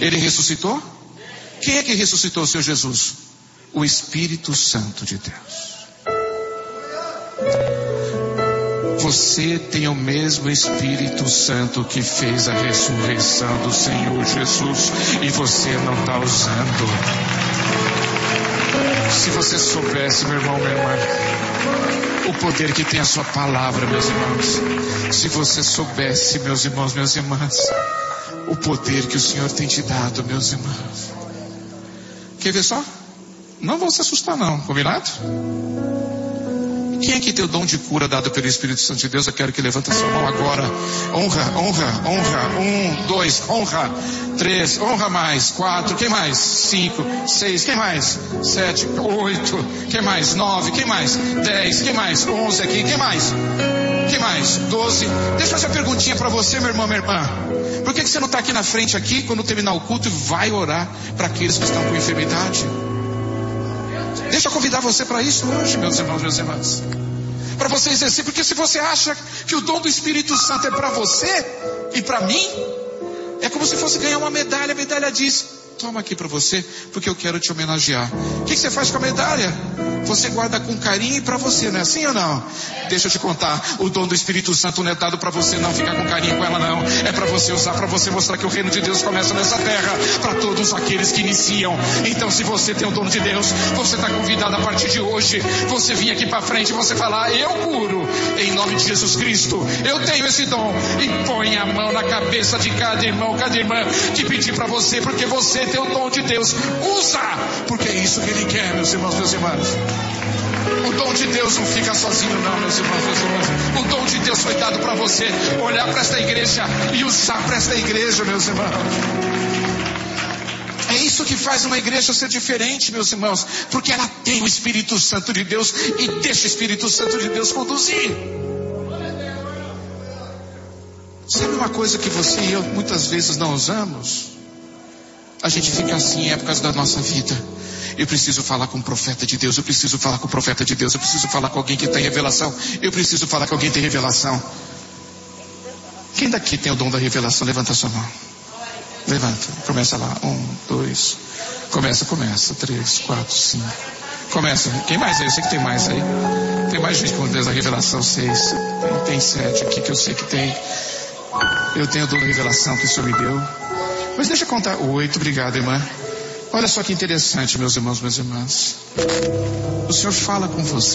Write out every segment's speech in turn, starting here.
Ele ressuscitou? Quem é que ressuscitou o Senhor Jesus? O Espírito Santo de Deus. Você tem o mesmo Espírito Santo que fez a ressurreição do Senhor Jesus e você não está usando. Se você soubesse, meu irmão, minha irmã, o poder que tem a sua palavra, meus irmãos. Se você soubesse, meus irmãos, minhas irmãs, o poder que o Senhor tem te dado, meus irmãos. Quer ver só? Não vão se assustar não, combinado? Quem é que tem o dom de cura dado pelo Espírito Santo de Deus? Eu quero que levante a sua mão agora. Honra, honra, honra. 1, 2, honra. 3, honra mais. 4, quem mais? 5, 6, quem mais? 7, 8, quem mais? 9, quem mais? 10, quem mais? 11 aqui, quem mais? Quem mais? 12. Deixa eu fazer uma perguntinha para você, meu irmão, minha irmã. Por que você não está aqui na frente aqui, quando terminar o culto, e vai orar para aqueles que estão com enfermidade? Deixa eu convidar você para isso hoje, meus irmãos, meus irmãs. Para você exercer, porque se você acha que o dom do Espírito Santo é para você e para mim, é como se fosse ganhar uma medalha. A medalha diz: toma aqui para você, porque eu quero te homenagear. O que você faz com a medalha? Você guarda com carinho e para você, não é assim ou não? Deixa eu te contar, o dom do Espírito Santo não é dado para você não ficar com carinho com ela não. É para você usar, para você mostrar que o reino de Deus começa nessa terra, para todos aqueles que iniciam. Então se você tem o dom de Deus, você está convidado a partir de hoje. Você vir aqui para frente e você falar: eu curo, em nome de Jesus Cristo. Eu tenho esse dom. E põe a mão na cabeça de cada irmão, cada irmã que pedir para você, porque você tem o dom de Deus. Usa, porque é isso que Ele quer, meus irmãos, meus irmãos. O dom de Deus não fica sozinho não, meus irmãos, meus irmãos. O dom de Deus foi dado para você olhar para esta igreja e usar para esta igreja, meus irmãos. É isso que faz uma igreja ser diferente, meus irmãos, porque ela tem o Espírito Santo de Deus e deixa o Espírito Santo de Deus conduzir. Sabe uma coisa que você e eu muitas vezes não usamos? A gente fica assim em épocas da nossa vida. Eu preciso falar com o profeta de Deus. Eu preciso falar com o profeta de Deus. Eu preciso falar com alguém que tem revelação. Eu preciso falar com alguém que tem revelação. Quem daqui tem o dom da revelação? Levanta a sua mão. Levanta. Começa lá. 1, 2. Começa. 3, 4, 5. Começa. Quem mais aí? Eu sei que tem mais aí. Tem mais gente com Deus da revelação. 6. Tem 7 aqui que eu sei que tem. Eu tenho o dom da revelação que o Senhor me deu. Mas deixa eu contar. 8, obrigado, irmã. Olha só que interessante, meus irmãos, minhas irmãs. O Senhor fala com você.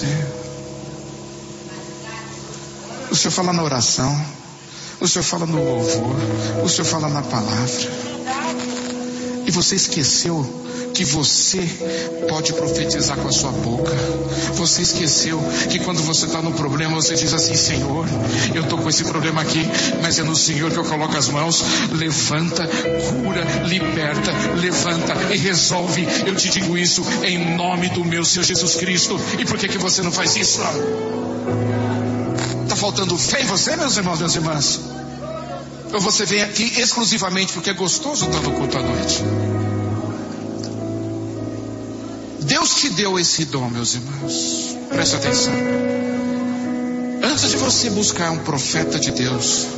O Senhor fala na oração. O Senhor fala no louvor. O Senhor fala na palavra. E você esqueceu que você pode profetizar com a sua boca. Você esqueceu que quando você está no problema, você diz assim: Senhor, eu estou com esse problema aqui, mas é no Senhor que eu coloco as mãos. Levanta, cura, liberta, levanta e resolve. Eu te digo isso em nome do meu Senhor Jesus Cristo. E por que você não faz isso? Está faltando fé em você, meus irmãos, minhas irmãs? Ou você vem aqui exclusivamente porque é gostoso estar no culto à noite? Deus te deu esse dom, meus irmãos. Presta atenção. Antes de você buscar um profeta de Deus,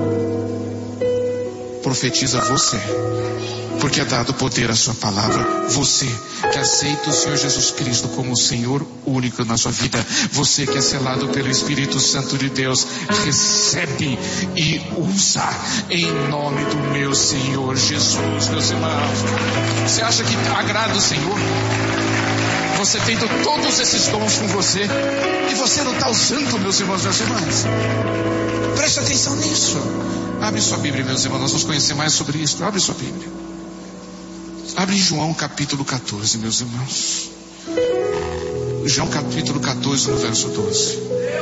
profetiza você, porque é dado poder à sua palavra. Você que aceita o Senhor Jesus Cristo como o Senhor único na sua vida, você que é selado pelo Espírito Santo de Deus, recebe e usa em nome do meu Senhor Jesus, meus irmãos. Você acha que agrada o Senhor? Você tendo todos esses dons com você e você não está usando, meus irmãos, minhas irmãs. Preste atenção nisso. Abre sua Bíblia, meus irmãos, nós vamos conhecer mais sobre isso. Abre sua Bíblia. Abre João capítulo 14, meus irmãos. João capítulo 14, no verso 12.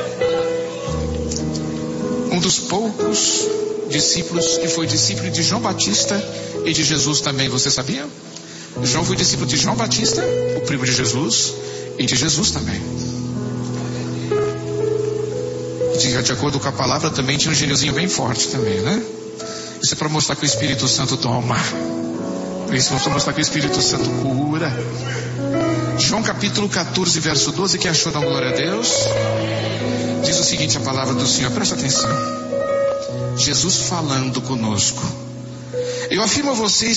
Um dos poucos discípulos que foi discípulo de João Batista e de Jesus também, você sabia? João foi discípulo de João Batista, o primo de Jesus, e de Jesus também. De acordo com a palavra, também tinha um gêniozinho bem forte também, né? Isso é para mostrar que o Espírito Santo toma. Isso é para mostrar que o Espírito Santo cura. João capítulo 14, verso 12, que achou da glória a Deus? Diz o seguinte, a palavra do Senhor, presta atenção. Jesus falando conosco: eu afirmo a vocês